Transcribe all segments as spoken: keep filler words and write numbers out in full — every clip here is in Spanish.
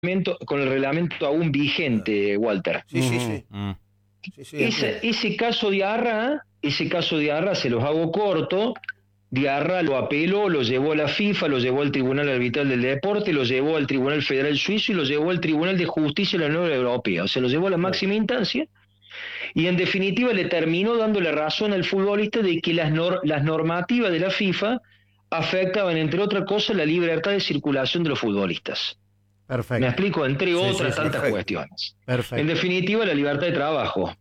reglamento, con el reglamento aún vigente, Walter. Sí, sí, sí. Mm. sí, sí ese, ese caso de Arra, ese caso de Arra, se los hago corto. Diarra lo apeló, lo llevó a la FIFA, lo llevó al Tribunal Arbitral del Deporte, lo llevó al Tribunal Federal Suizo y lo llevó al Tribunal de Justicia de la Unión Europea. O sea, lo llevó a la máxima instancia y en definitiva le terminó dando la razón al futbolista de que las, nor- las normativas de la FIFA afectaban, entre otras cosas, la libertad de circulación de los futbolistas. Perfecto. Me explico, entre Sí, otras sí, sí, tantas perfecto. cuestiones. Perfecto. En definitiva, la libertad de trabajo.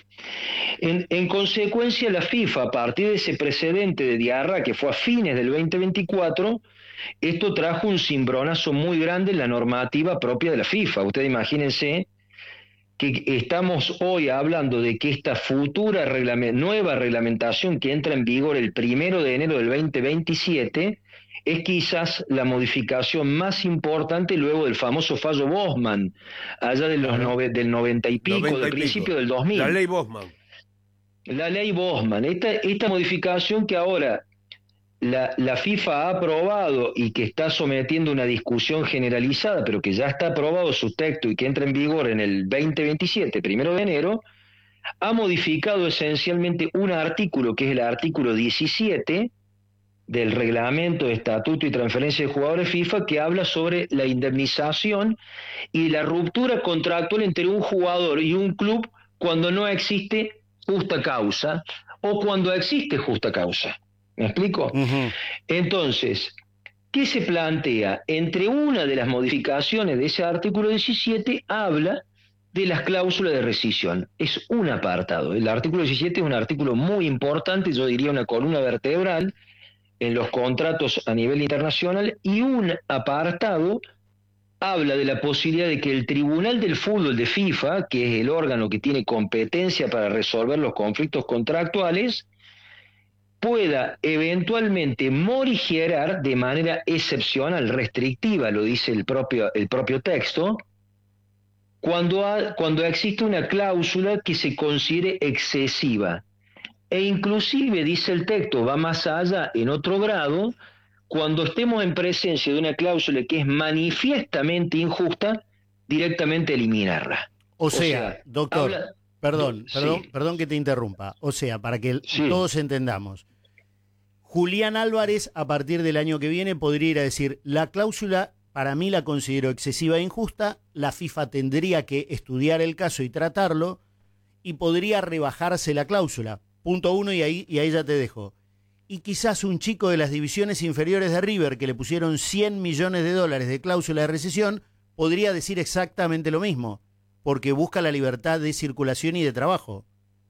En, en consecuencia, la FIFA, a partir de ese precedente de Diarra, que fue a fines del veinte veinticuatro, esto trajo un cimbronazo muy grande en la normativa propia de la FIFA. Ustedes imagínense que estamos hoy hablando de que esta futura reglame- nueva reglamentación que entra en vigor el primero de enero del veinte veintisiete es quizás la modificación más importante luego del famoso fallo Bosman, allá de los nove- del noventa y pico, noventa y del pico. principio del dos mil. La ley Bosman. La ley Bosman, esta, esta modificación que ahora la, la FIFA ha aprobado y que está sometiendo una discusión generalizada, pero que ya está aprobado su texto y que entra en vigor en el veinte veintisiete, primero de enero, ha modificado esencialmente un artículo, que es el artículo diecisiete del Reglamento de Estatuto y Transferencia de Jugadores FIFA, que habla sobre la indemnización y la ruptura contractual entre un jugador y un club cuando no existe justa causa o cuando existe justa causa. ¿Me explico? Uh-huh. Entonces, ¿qué se plantea? Entre una de las modificaciones de ese artículo diecisiete habla de las cláusulas de rescisión. Es un apartado. El artículo diecisiete es un artículo muy importante, yo diría una columna vertebral en los contratos a nivel internacional, y un apartado habla de la posibilidad de que el Tribunal del Fútbol de FIFA, que es el órgano que tiene competencia para resolver los conflictos contractuales, pueda eventualmente morigerar de manera excepcional, restrictiva, lo dice el propio, el propio texto, cuando, ha, cuando existe una cláusula que se considere excesiva. E inclusive, dice el texto, va más allá en otro grado, cuando estemos en presencia de una cláusula que es manifiestamente injusta, directamente eliminarla. O sea, o sea doctor, habla... perdón, sí. perdón, perdón que te interrumpa. O sea, para que sí. todos entendamos, Julián Álvarez a partir del año que viene podría ir a decir, la cláusula para mí la considero excesiva e injusta, la FIFA tendría que estudiar el caso y tratarlo, y podría rebajarse la cláusula. Punto uno, y ahí, y ahí ya te dejo. Y quizás un chico de las divisiones inferiores de River, que le pusieron cien millones de dólares de cláusula de rescisión, podría decir exactamente lo mismo, porque busca la libertad de circulación y de trabajo.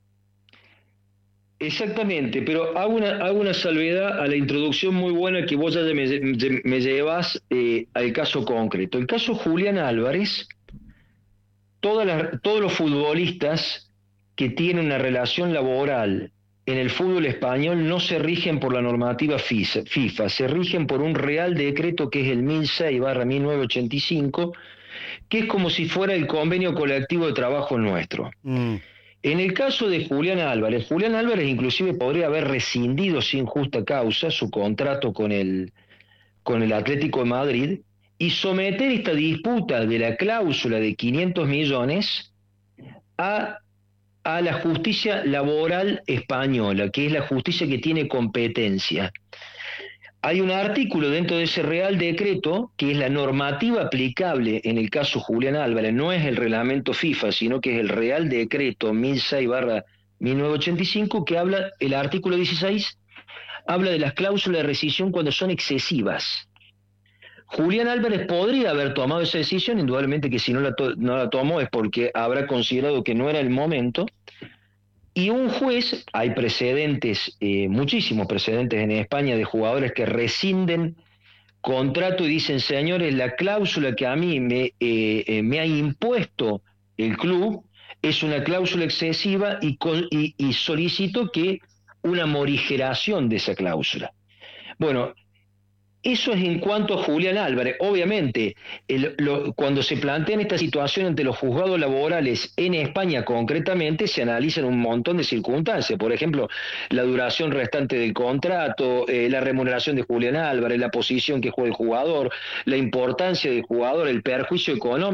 Exactamente, pero hago una, hago una salvedad a la introducción muy buena que vos ya me, me llevas eh, al caso concreto. El caso Julián Álvarez, todas las, todos los futbolistas que tienen una relación laboral en el fútbol español no se rigen por la normativa FIFA, se rigen por un Real Decreto que es el mil seis barra mil novecientos ochenta y cinco, que es como si fuera el convenio colectivo de trabajo nuestro. Mm. En el caso de Julián Álvarez, Julián Álvarez inclusive podría haber rescindido sin justa causa su contrato con el, con el Atlético de Madrid y someter esta disputa de la cláusula de quinientos millones a a la justicia laboral española, que es la justicia que tiene competencia. Hay un artículo dentro de ese Real Decreto, que es la normativa aplicable en el caso Julián Álvarez, no es el reglamento FIFA, sino que es el Real Decreto mil seis barra mil novecientos ochenta y cinco, que habla, el artículo dieciséis, habla de las cláusulas de rescisión cuando son excesivas. Julián Álvarez podría haber tomado esa decisión, indudablemente que si no la, to- no la tomó es porque habrá considerado que no era el momento, y un juez, hay precedentes, eh, muchísimos precedentes en España de jugadores que rescinden contrato y dicen, señores, la cláusula que a mí me, eh, eh, me ha impuesto el club es una cláusula excesiva y, con, y, y solicito que una morigeración de esa cláusula. Bueno, Eso es en cuanto a Julián Álvarez. Obviamente, el, lo, cuando se plantean esta situación ante los juzgados laborales en España concretamente, se analizan un montón de circunstancias. Por ejemplo, la duración restante del contrato, eh, la remuneración de Julián Álvarez, la posición que juega el jugador, la importancia del jugador, el perjuicio económico